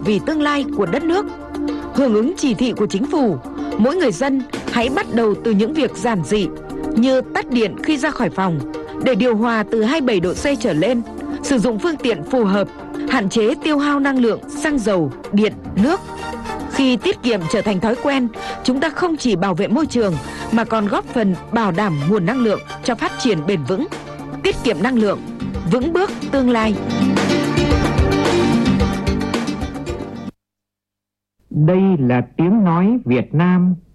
vì tương lai của đất nước. Hưởng ứng chỉ thị của chính phủ, mỗi người dân hãy bắt đầu từ những việc giản dị như tắt điện khi ra khỏi phòng, để điều hòa từ 27 độ C trở lên, sử dụng phương tiện phù hợp, hạn chế tiêu hao năng lượng, xăng dầu, điện, nước. Khi tiết kiệm trở thành thói quen, chúng ta không chỉ bảo vệ môi trường mà còn góp phần bảo đảm nguồn năng lượng cho phát triển bền vững. Tiết kiệm năng lượng, vững bước tương lai. Đây là tiếng nói Việt Nam